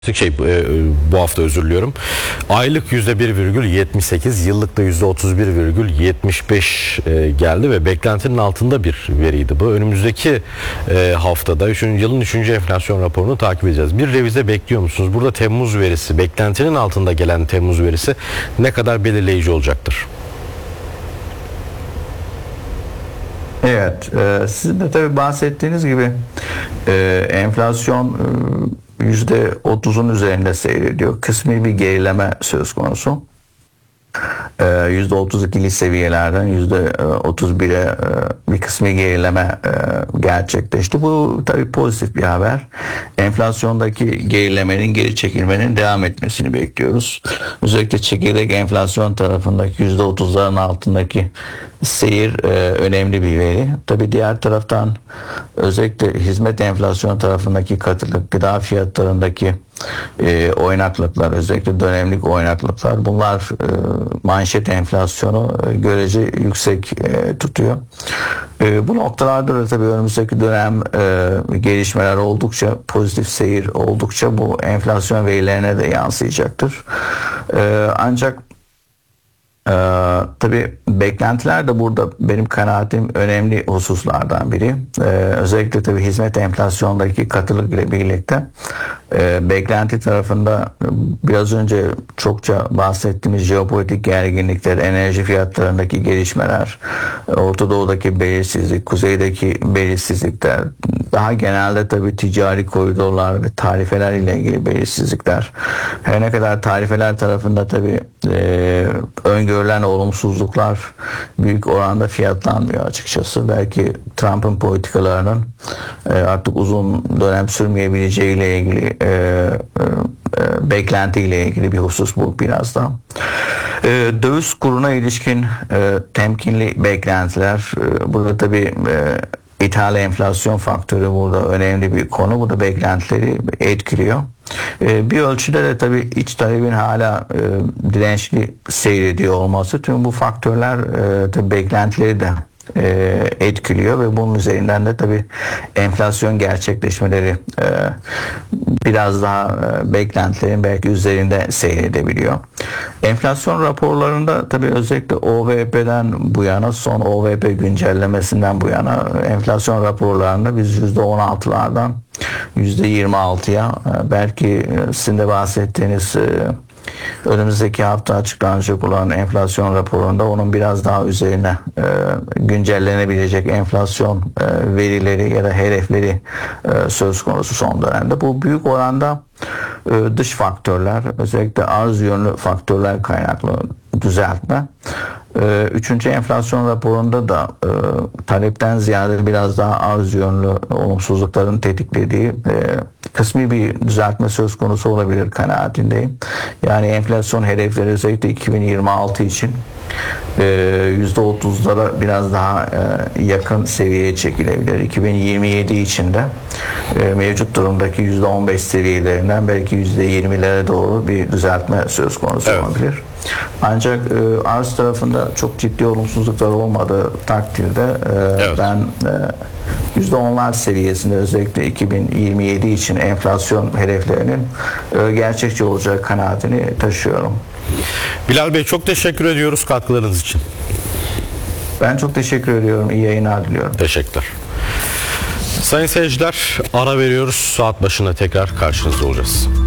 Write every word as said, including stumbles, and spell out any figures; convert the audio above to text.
Şey e, bu hafta özür diliyorum. Aylık yüzde bir virgül yetmiş sekiz, yıllık da yüzde otuz bir virgül yetmiş beş e, geldi ve beklentinin altında bir veriydi bu. Önümüzdeki e, haftada üçüncü yılın üçüncü enflasyon raporunu takip edeceğiz. Bir revize bekliyor musunuz? Burada Temmuz verisi, beklentinin altında gelen Temmuz verisi ne kadar belirleyici olacaktır? Evet, e, sizin de tabii bahsettiğiniz gibi e, enflasyon e, yüzde otuzun üzerinde seyrediyor. Kısmi bir gerileme söz konusu. yüzde otuz ikili seviyelerden yüzde otuz bire bir kısmi gerileme gerçekleşti. Bu tabii pozitif bir haber. Enflasyondaki gerilemenin, geri çekilmenin devam etmesini bekliyoruz. Özellikle çekirdek enflasyon tarafındaki yüzde otuzların altındaki seyir önemli bir veri. Tabii diğer taraftan özellikle hizmet enflasyon tarafındaki katılık, gıda fiyatlarındaki E, oynaklıklar, özellikle dönemlik oynaklıklar, bunlar e, manşet enflasyonu e, görece yüksek e, tutuyor. E, bu noktalarda da tabii önümüzdeki dönem e, gelişmeler oldukça, pozitif seyir oldukça bu enflasyon verilerine de yansıyacaktır. E, ancak Ee, tabii beklentiler de burada benim kanaatim önemli hususlardan biri. Ee, özellikle tabii hizmet enflasyondaki katılık ile birlikte e, beklenti tarafında biraz önce çokça bahsettiğimiz jeopolitik gerginlikler, enerji fiyatlarındaki gelişmeler, Orta Doğu'daki belirsizlik, kuzeydeki belirsizlikler, daha genelde tabii ticari koridorlar ve tarifeler ile ilgili belirsizlikler. Her ne kadar tarifeler tarafında tabii e, öngörülen olumsuzluklar büyük oranda fiyatlanmıyor açıkçası. Belki Trump'ın politikalarının e, artık uzun dönem sürmeyebileceği ile ilgili e, e, beklentiyle ilgili bir husus bu biraz da. E, döviz kuruna ilişkin e, temkinli beklentiler. E, burada tabii e, İthal enflasyon faktörü burada önemli bir konu. Bu da beklentileri etkiliyor. Ee, bir ölçüde de tabii iç talebin hala e, dirençli seyrediyor olması, tüm bu faktörler e, tabii beklentileri de e, etkiliyor ve bunun üzerinden de tabii enflasyon gerçekleşmeleri e, biraz daha e, beklentilerin belki üzerinde seyredebiliyor. Enflasyon raporlarında tabii özellikle O V P'den bu yana, son O V P güncellemesinden bu yana enflasyon raporlarında biz yüzde on altılardan yüzde yirmi altıya, belki sizin de bahsettiğiniz önümüzdeki hafta açıklanacak olan enflasyon raporunda onun biraz daha üzerine e, güncellenebilecek enflasyon e, verileri ya da hedefleri e, söz konusu son dönemde. Bu büyük oranda e, dış faktörler, özellikle arz yönlü faktörler kaynaklı düzeltme. E, üçüncü enflasyon raporunda da e, talepten ziyade biraz daha arz yönlü olumsuzlukların tetiklediği e, kısmi bir düzeltme söz konusu olabilir kanaatindeyim. Yani enflasyon hedefleri özellikle iki bin yirmi altı için yüzde otuzlara biraz daha e, yakın seviyeye çekilebilir. iki bin yirmi yedi için de e, mevcut durumdaki yüzde on beş seviyelerinden belki yüzde yirmilere doğru bir düzeltme söz konusu evet. olabilir. Ancak e, arz tarafında çok ciddi olumsuzluklar olmadığı takdirde e, evet. ben e, yüzde onlar seviyesinde özellikle iki bin yirmi yedi için enflasyon hedeflerinin e, gerçekçi olacağı kanaatini taşıyorum. Bilal Bey, çok teşekkür ediyoruz katkılarınız için. Ben çok teşekkür ediyorum. İyi yayınlar diliyorum. Teşekkürler. Sayın seyirciler, ara veriyoruz. Saat başında tekrar karşınızda olacağız.